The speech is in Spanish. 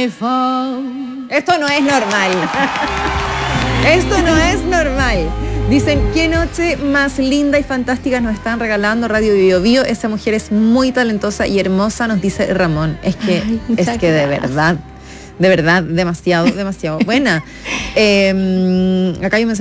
Esto no es normal. Esto no es normal. Dicen, qué noche más linda y fantástica nos están regalando Radio Bio Bio. Esa mujer es muy talentosa y hermosa, nos dice Ramón. Es que de verdad, demasiado buena. Acá hay un mensaje